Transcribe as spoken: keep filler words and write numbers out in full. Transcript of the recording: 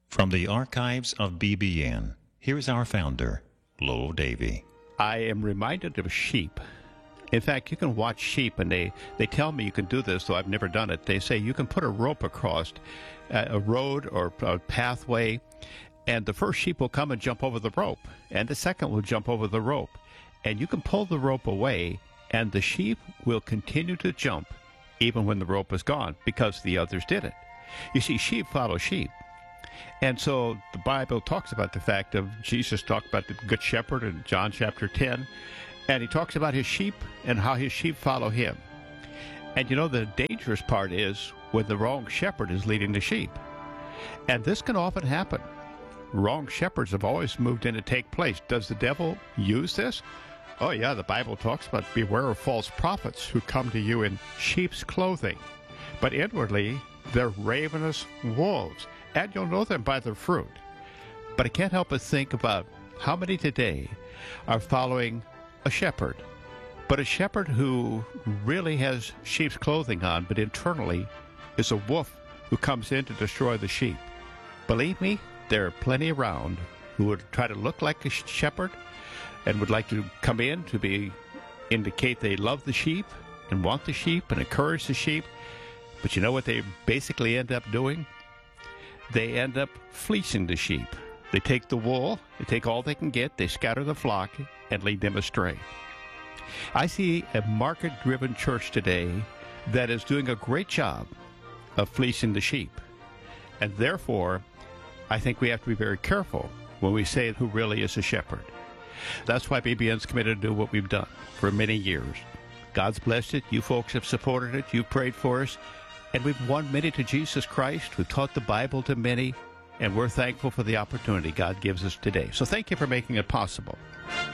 From the archives of B B N, here's our founder, Lowell Davy. I am reminded of sheep. In fact, you can watch sheep, and they, they tell me you can do this, though I've never done it. They say you can put a rope across a road or a pathway, and the first sheep will come and jump over the rope, and the second will jump over the rope. And you can pull the rope away, and the sheep will continue to jump even when the rope is gone, because the others did it. You see, sheep follow sheep. And so the Bible talks about the fact of Jesus talked about the good shepherd in John chapter ten, and he talks about his sheep and how his sheep follow him. And you know, the dangerous part is when the wrong shepherd is leading the sheep. And this can often happen. Wrong shepherds have always moved in to take place. Does the devil use this? Oh yeah, the Bible talks about beware of false prophets who come to you in sheep's clothing, but inwardly they're ravenous wolves, and you'll know them by their fruit. But I can't help but think about how many today are following a shepherd, but a shepherd who really has sheep's clothing on, but internally is a wolf who comes in to destroy the sheep. Believe me, there are plenty around who would try to look like a shepherd and would like to come in to be indicate they love the sheep and want the sheep and encourage the sheep. But you know what they basically end up doing? They end up fleecing the sheep. They take the wool, they take all they can get, they scatter the flock and lead them astray. I see a market-driven church today that is doing a great job of fleecing the sheep. And therefore, I think we have to be very careful when we say who really is a shepherd. That's why B B N's committed to do what we've done for many years. God's blessed it. You folks have supported it. You've prayed for us. And we've won many to Jesus Christ. We've taught the Bible to many. And we're thankful for the opportunity God gives us today. So thank you for making it possible.